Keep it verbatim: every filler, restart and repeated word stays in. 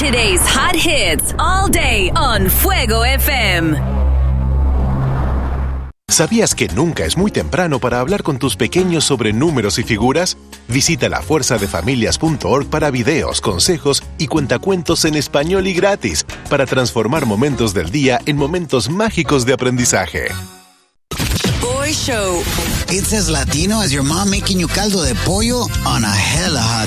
Today's hot hits all day on Fuego F M. ¿Sabías que nunca es muy temprano para hablar con tus pequeños sobre números y figuras? Visita la fuerza de familias punto org para videos, consejos y cuentacuentos en español y gratis para transformar momentos del día en momentos mágicos de aprendizaje. Boy Show. It's as Latino as your mom making you caldo de pollo on a hella hot